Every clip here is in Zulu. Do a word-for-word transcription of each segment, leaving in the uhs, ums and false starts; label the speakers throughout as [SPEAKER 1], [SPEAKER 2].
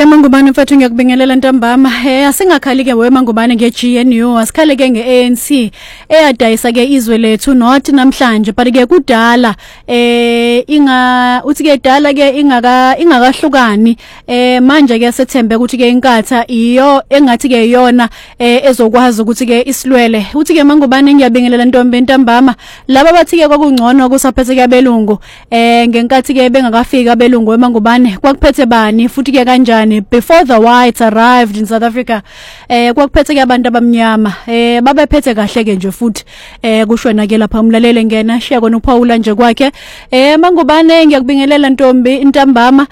[SPEAKER 1] ke Mangubane mfethu ngiyakubingelela ntambama eh asingakhali ke we Mangubane nge G N U asikhale ke nge A N C eyadayisa ke izwe lethu not namhlanje but ke kudala eh inga uthi ke dala ke ingaka ingakahlukani eh manje ke sethembe ukuthi ke inkatha iyo engathi ke iyona eh ezokwazi ukuthi ke isilwele uthi ke Mangubane ngiyabingelela ntombi ntambama laba bathi ke kwakungcono kusaphethe ke abelungu eh ngenkathi ke bengakafika abelungu eMangubane kwakuphethe bani futhi ke kanjani before the whites arrived in South Africa eh kwakuphethe ke abantu abamnyama eh babephethe kahle ke nje futhi eh kushona ke lapha umlalele ngena shiya kona uPaula nje kwakhe eh Mangubane ngiyakubingelela ntombi intambama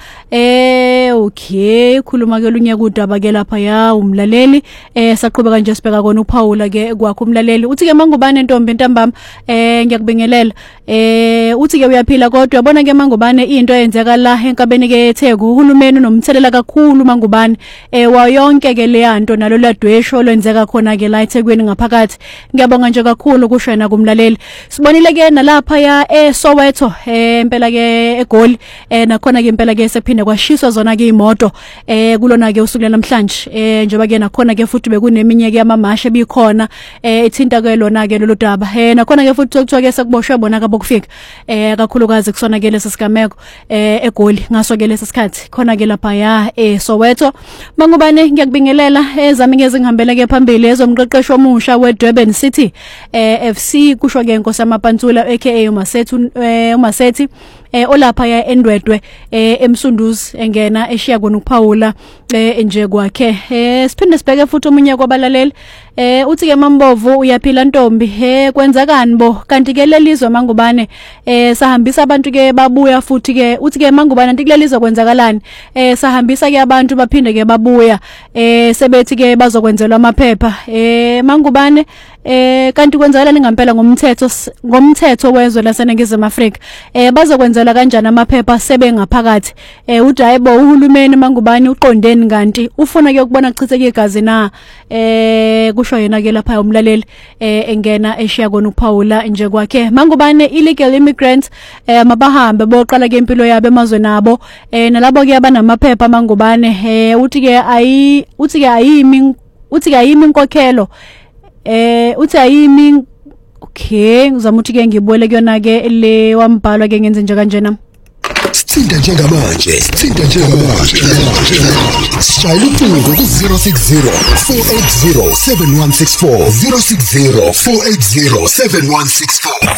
[SPEAKER 1] eh okay khuluma ke lunye kudaba ke lapha ya umlaleli eh saqhubeka nje sibheka kona uPaula ke kwakho umlaleli uthi ke Mangubane ntombi intambama eh ngiyakubingelela eh uthi ke uyaphila kodwa yabona ke Mangubane into eyenzeka la enkabeni ke eTheku uhulumeni nomthelela kakhulu Mangubane eh wayonke ke leyanto nalo ladwesho lwenzeka khona ke la eThekwini ngaphakathi ngiyabonga nje kakhulu kushena kumlaleli sibonile ke nalapha ya eSoweto eh impela ke eGoli eh nakhona ke impela ke sephinde kwashiswa zona ke imoto eh kulona ke usuku namhlanje eh njengoba ke nakhona ke futhi bekuneminye ke yamamashe bikhona eh ethinta ke lona ke lolu daba eh nakhona ke futhi kuthiwa ke sekuboshwe bona kabokufika eh kakhulukazi kusona ke lesigameko eh eGoli ngaso ke lesikhathi khona ke lapha ya eSoweto Mangubane ngiyakubingelela ezami ngeze ngihambele ke phambili ezomqeqesho omusha weDurban City eh F C kusho ke inkosi amapantsula aka uMasethi eh uMasethi eh olapha ya endwedwe eh emsunduzi engena eshiya kona uPaula eh nje kwakhe eh siphinde sibheke futhi umunye kwabalaleli eh uthi ke Mambovu uyaphila ntombi eh kwenzakani bo kanti ke lelizwe Mangubane eh sahambisa abantu ke babuya futhi ke uthi ke Mangubane anti kulelizwe kwenzakalani eh sahambisa ke abantu baphinde ke babuya eh sebethi ke bazokwenzelwa amaphepha eh Mangubane eh kanti kwenzakalani ngempela ngomthetho ngomthetho wezwe laseNingizimu Afrika eh bazokwenzelwa kanjani amaphepha sebengaphakathi eh uthi hayibo uhulumeni Mangubane uqondeni kanti ufuna ke ukubona kuchitheke igazi na eh kusho yena ke lapha umlaleli eh engena eshiya kona uPaula nje kwakhe Mangubane illegal immigrants eh mabahambe boqala ke impilo yabo emazwe nabo eh nalabo ke abanamaphepha Mangubane eh uthi ke ayi uthi ke ayimi uthi ke ayimi inkokhelo eh uthi ayimi okay ngizama ukuthi ke ngibuyele kuyona ke le wambhalwa ke ngenze nje kanjena
[SPEAKER 2] Sithinta njengamanje sithinta njengamanje Shayela ucingo ku zero six zero four eight zero seven one six four zero six zero four eight zero seven one six four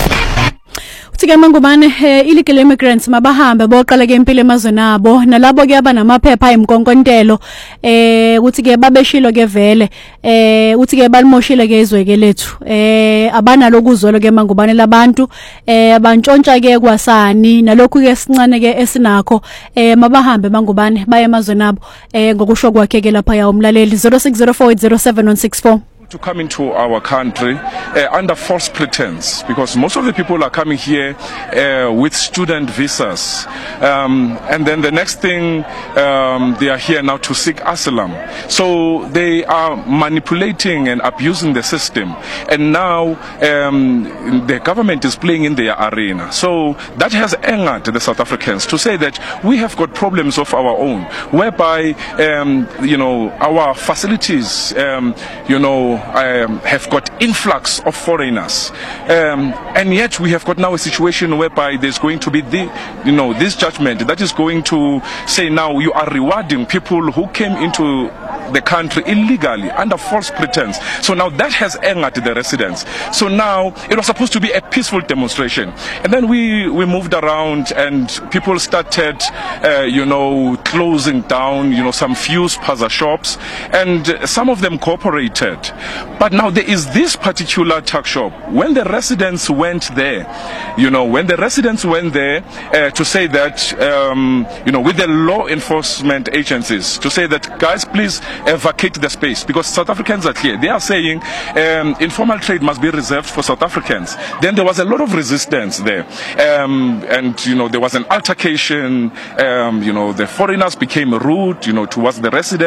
[SPEAKER 1] Uthi Mangubane illegal immigrants mabahambe boqala ke impilo emazwe nabo nalabo ke abanamaphepha emkonkontelo eh uthi ke babeshilo ke vele eh uthi ke balimoshile ke izwe ke lethu eh abanalo kuzolo ke Mangubane labantu eh bantshontsha ke kwasani nalokhu ke sincane ke esinakho eh mabahambe Mangubane baye emazwe nabo eh ngokusho kwakhe ke lapha ya umlaleli zero six zero four eight zero seven one six four
[SPEAKER 3] to come into our country uh, under false pretense, because most of the people are coming here uh, with student visas, um, and then the next thing um, they are here now to seek asylum. So they are manipulating and abusing the system, and now um, the government is playing in their arena. So that has angered the South Africans to say that we have got problems of our own, whereby um, you know our facilities um, you know Um, have got influx of foreigners, um, and yet we have got now a situation whereby there's going to be the, you know, this judgment that is going to say now you are rewarding people who came into the country illegally under false pretense. So now that has angered the residents. So now it was supposed to be a peaceful demonstration, and then we we moved around and people started, uh, you know, closing down, you know, some few spaza shops, and some of them cooperated. But now there is this particular tuck shop. When the residents went there, you know, when the residents went there uh, to say that, um, you know, with the law enforcement agencies, to say that, guys, please vacate the space, because South Africans are clear. They are saying um, informal trade must be reserved for South Africans. Then there was a lot of resistance there. Um, and, you know, there was an altercation. Um, you know, the foreigners became rude, you know, towards the residents.